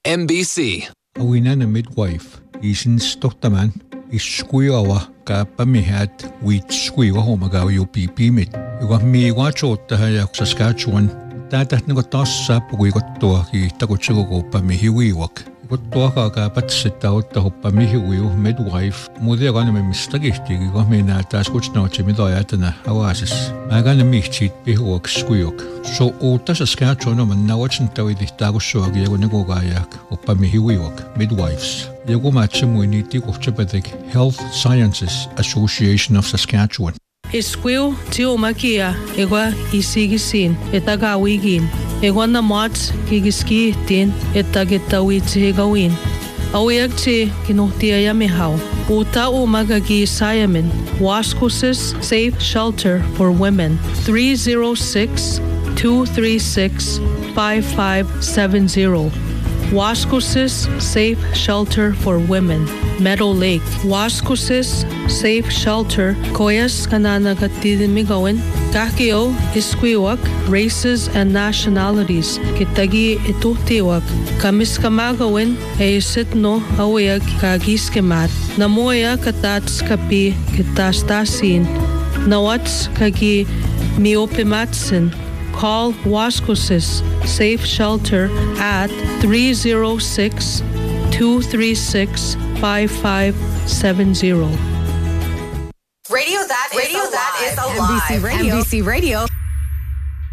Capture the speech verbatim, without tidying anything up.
M B C. Awinana midwife isins tohtaman iskuiwa ka pamihat wit skuiwa homagaw yo pipimit. Iwa mi wachotta haya Saskatchewan tatat ngo tassa pugui kottoa ki takotsugo ko pamihiwiwak. Kottoa ka ka patsita otta hoppa mihiwiu midwife mudia ganne mistagihti ki mina taas kutsnautsi midajatana awasis. Ma ganne mihtit pihuak skuiok. So uutta Saskatchewan on nawatsintawi tihtaagussuagi yagu negogaayak hoppa mihiwiwak midwives. Yagu matsemuiniti kohtapatik Health Sciences Association of Saskatchewan. Isquiu tio makia egwa isigisin etagawigin egwa na mats kigiski tin etagetawi gawin awiag ti kinuhtia yamihau uta umagagi sayamin Wascosis Safe Shelter for Women three oh six, two three six, five five seven zero. Wascosis Safe Shelter for Women, Meadow Lake. Wascosis Safe Shelter, Koyas kanana katidimigawin, kakio isquiwak, races and nationalities, kitagi itutiwak, kamis kamagawin, e sitno awayag kagiskemat, namoya katats kapi kitastasin, nawats kagi miopimatsin. Call Wascosis Safe Shelter at three oh six, two three six, five five seven zero. Radio that Radio is that alive. is alive. M B C Radio. M B C Radio.